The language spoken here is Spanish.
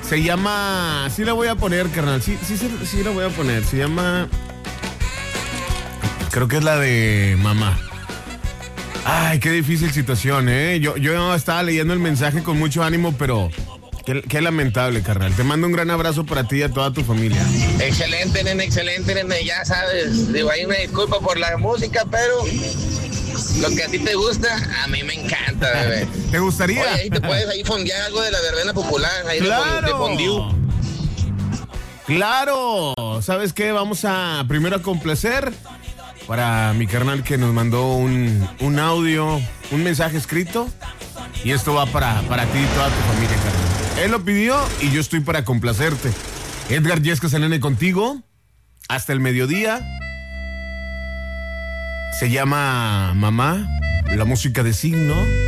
Se llama... Sí la voy a poner, carnal. Sí la voy a poner. Se llama... Creo que es la de mamá. Ay, qué difícil situación, ¿eh? Yo estaba leyendo el mensaje con mucho ánimo, pero... Qué lamentable, carnal. Te mando un gran abrazo para ti y a toda tu familia. Excelente, nene, ya sabes. Digo, ahí me disculpa por la música, pero lo que a ti te gusta, a mí me encanta, bebé. ¿Te gustaría? Oye, ahí te puedes ahí fondear algo de la verbena popular, ahí ¡Claro! de fondue. ¡Claro! ¿Sabes qué? Vamos a primero a complacer para mi carnal que nos mandó un audio, un mensaje escrito. Y esto va para ti y toda tu familia, carnal. Él lo pidió y yo estoy para complacerte. Edgar Yescas, el nene contigo, hasta el mediodía. Se llama Mamá, la música de Signo.